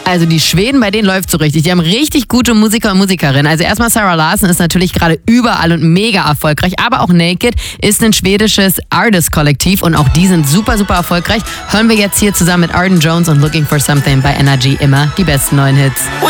Also die Schweden, bei denen läuft so richtig. Die haben richtig gute Musiker und Musikerinnen. Also erstmal Sarah Larsson ist natürlich gerade überall und mega erfolgreich. Aber auch Naked ist ein schwedisches Artist-Kollektiv und auch die sind super, super erfolgreich. Hören wir jetzt hier zusammen mit Arden Jones und Looking for Something bei NRJ immer die besten neuen Hits.